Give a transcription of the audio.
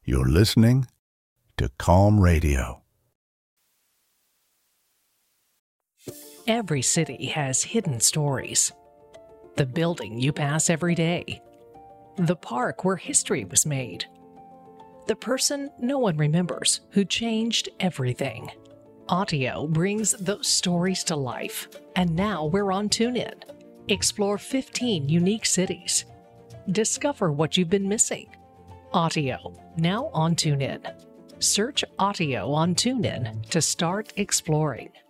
You're listening to Calm Radio. Every city has hidden stories. The building you pass every day. The park where history was made. The person no one remembers who changed everything. Audio brings those stories to life, and now we're on TuneIn. Explore 15 unique cities. Discover what you've been missing. Audio, now on TuneIn. Search Audio on TuneIn to start exploring.